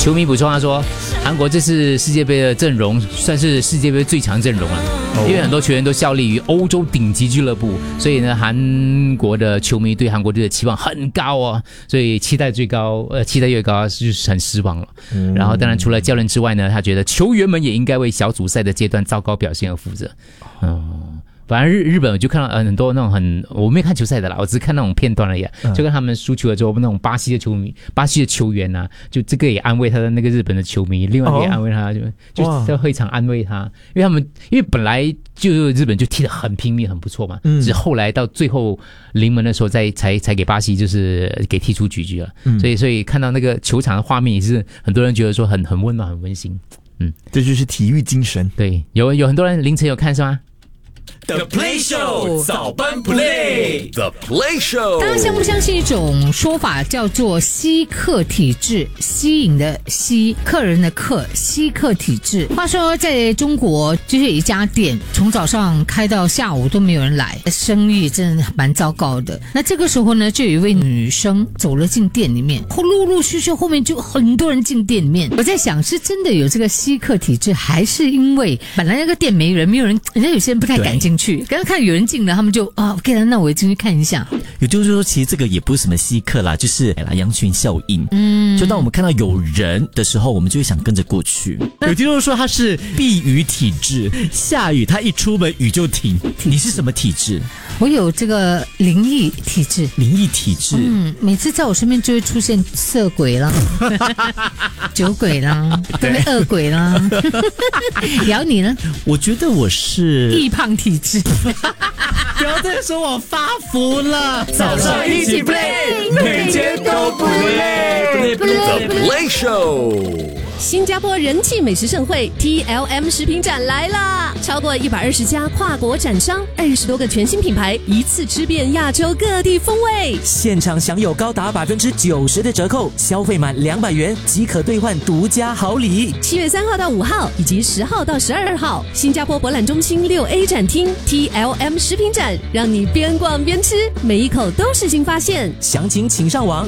球迷补充他说，韩国这次世界杯的阵容算是世界杯最强阵容了，因为很多球员都效力于欧洲顶级俱乐部，所以呢，韩国的球迷对韩国队的期望很高哦，所以期待越高就是很失望了。然后当然除了教练之外呢，他觉得球员们也应该为小组赛的阶段糟糕表现而负责。反正日本我就看到很多那种我没有看球赛的啦，我只是看那种片段而已，就跟他们输球了之后，那种巴西的球员啊，就这个也安慰他的那个日本的球迷，另外一个也安慰他，就在会场安慰他，因为本来就日本就踢得很拼命很不错嘛，只是后来到最后临门的时候才给巴西就是给踢出局了，所以看到那个球场的画面也是很多人觉得说很温暖很温馨， 这就是体育精神。 对，有很多人凌晨有看是吗 ？The Play Show 早班 Play The Play Show， 大家相不相信一种说法叫做吸客体制？吸引的吸，客人的客，吸客体制。话说在中国，就是有一家店从早上开到下午都没有人来，生意真的蛮糟糕的。那这个时候呢，就有一位女生走了进店里面，陆陆续续后面就很多人进店里面。我在想，是真的有这个吸客体制，还是因为本来那个店没有人，人家有些人不太敢进去，刚刚看有人进了，他们就OK 了，那我进去看一下。 也就是说，其实这个也不是什么稀客啦，就是羊群效应。就当我们看到有人的时候，我们就会想跟着过去。有听众说他是避雨体质，下雨他一出门雨就停。你是什么体质？ 我有这个灵异体质。 灵异体质， 每次在我身边就会出现色鬼啦、酒鬼啦、恶鬼啦。然后你呢？ 我觉得我是易胖体质。 不要再说我发福了。 早上一起 play， 每天都不累。The Play Show。 新加坡人气美食盛会 TLM 食品展来啦！超过120家跨国展商，20多个全新品牌，一次吃遍亚洲各地风味。 现场享有高达90%的折扣，消费满200元即可兑换独家好礼。 7月3号到5号，以及10号到12号，新加坡博览中心6A 展厅 TLM 食品展，让你边逛边吃，每一口都是新发现。 详情请上网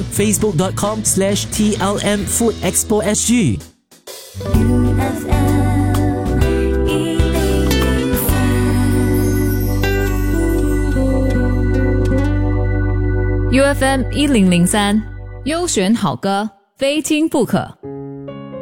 facebook.com/TLM Food Expo SG。 UFM 1003，优选好歌，非听不可。